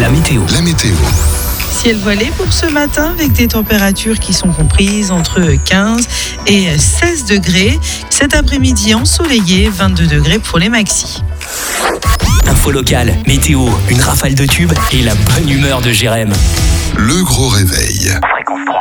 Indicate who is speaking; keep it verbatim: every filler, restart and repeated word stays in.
Speaker 1: la météo.
Speaker 2: La météo.
Speaker 3: Ciel voilé pour ce matin avec des températures qui sont comprises entre quinze et seize degrés. Cet après-midi ensoleillé, vingt-deux degrés pour les maxis.
Speaker 1: Info locale, météo, une rafale de tubes et la bonne humeur de Jérém.
Speaker 2: Le gros réveil.